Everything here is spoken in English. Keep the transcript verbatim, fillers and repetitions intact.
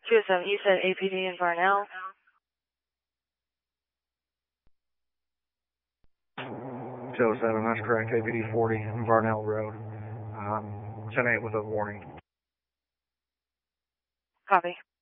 two oh seven, you said A P D in Varnell? two oh seven, that's correct. A P D forty, Varnell Road. Um, ten eight with a warning. Copy.